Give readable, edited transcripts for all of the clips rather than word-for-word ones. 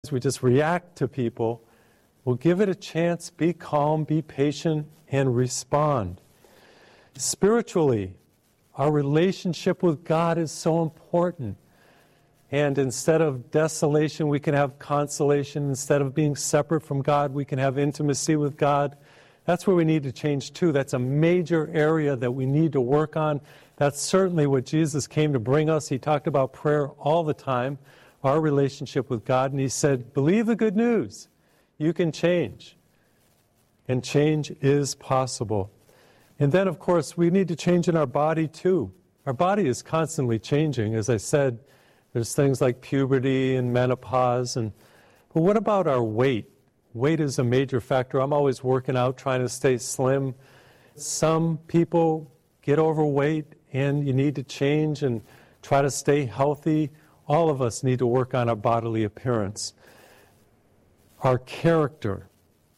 we just react to people. We'll give it a chance, be calm, be patient, and respond. Spiritually, our relationship with God is so important. And instead of desolation, we can have consolation. Instead of being separate from God, we can have intimacy with God. That's where we need to change too. That's a major area that we need to work on. That's certainly what Jesus came to bring us. He talked about prayer all the time, our relationship with God. And he said, believe the good news. You can change. And change is possible. And then, of course, we need to change in our body too. Our body is constantly changing. As I said, there's things like puberty and menopause. But what about our weight? Weight is a major factor. I'm always working out, trying to stay slim. Some people get overweight and you need to change and try to stay healthy. All of us need to work on our bodily appearance. Our character,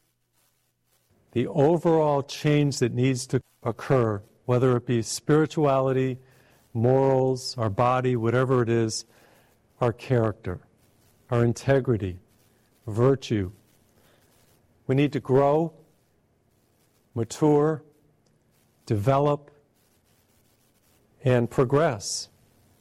the overall change that needs to occur, whether it be spirituality, morals, our body, whatever it is, our character, our integrity, virtue. We need to grow, mature, develop, and progress.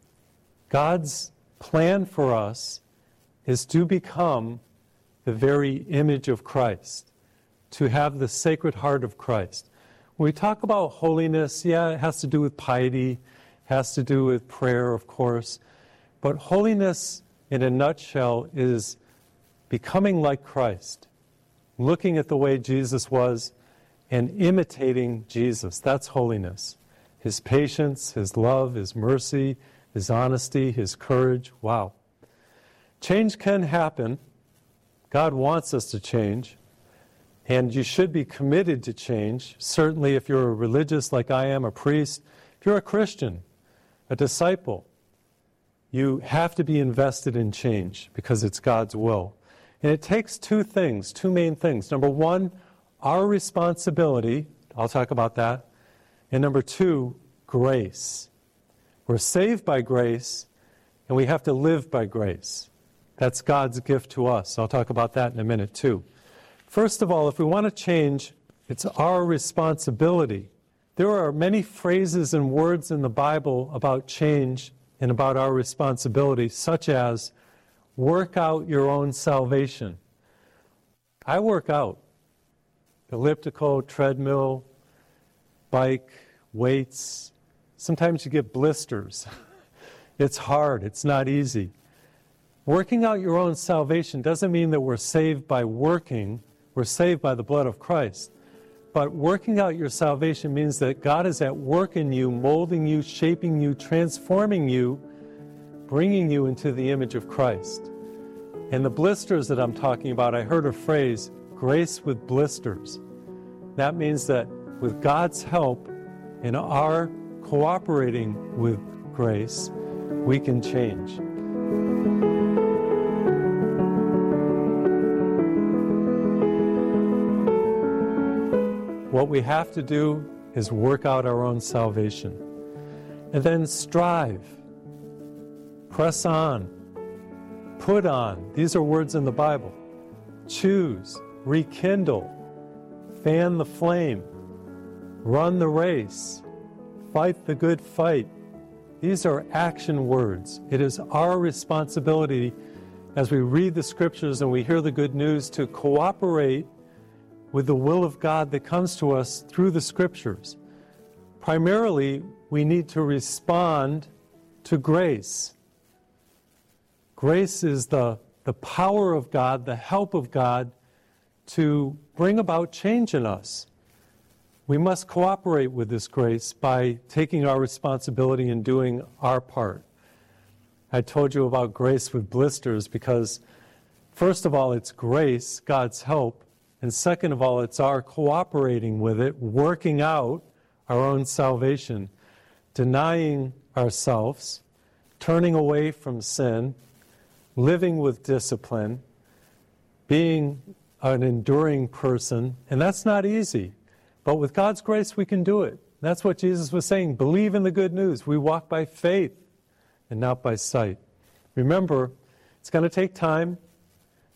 God's plan for us is to become the very image of Christ, to have the Sacred Heart of Christ. When we talk about holiness, it has to do with piety, has to do with prayer, of course, but holiness, in a nutshell, is becoming like Christ, looking at the way Jesus was and imitating Jesus. That's holiness. His patience, His love, His mercy, His honesty, His courage. Wow. Change can happen. God wants us to change. And you should be committed to change. Certainly if you're a religious like I am, a priest, if you're a Christian, a disciple, you have to be invested in change because it's God's will. And it takes two main things. Number one, our responsibility. I'll talk about that. And number two, grace. We're saved by grace, and we have to live by grace. That's God's gift to us. I'll talk about that in a minute too. First of all, if we want to change, it's our responsibility. There are many phrases and words in the Bible about change and about our responsibility, such as work out your own salvation. I work out. Elliptical, treadmill, bike, weights. Sometimes you get blisters. It's hard. It's not easy. Working out your own salvation doesn't mean that we're saved by working. We're saved by the blood of Christ. But working out your salvation means that God is at work in you, molding you, shaping you, transforming you, bringing you into the image of Christ. And the blisters that I'm talking about, I heard a phrase, grace with blisters. That means that with God's help and our cooperating with grace, we can change. What we have to do is work out our own salvation. And then strive, press on, put on. These are words in the Bible. Choose, rekindle, fan the flame, run the race, fight the good fight. These are action words. It is our responsibility as we read the Scriptures and we hear the good news to cooperate with the will of God that comes to us through the Scriptures. Primarily, we need to respond to grace. Grace is the power of God, the help of God to bring about change in us. We must cooperate with this grace by taking our responsibility and doing our part. I told you about grace with blisters because, first of all, it's grace, God's help, and second of all, it's our cooperating with it, working out our own salvation, denying ourselves, turning away from sin, living with discipline, being an enduring person, and that's not easy. But with God's grace, we can do it. That's what Jesus was saying. Believe in the good news. We walk by faith and not by sight. Remember, it's going to take time.